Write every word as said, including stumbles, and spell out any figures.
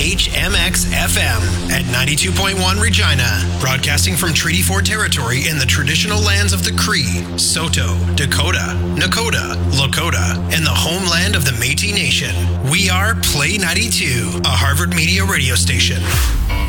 H M X F M at ninety-two point one Regina, broadcasting from Treaty four territory in the traditional lands of the Cree, Saulteaux, Dakota, Nakota, Lakota, and the homeland of the Métis Nation. We are Play ninety-two, a Harvard Media radio station.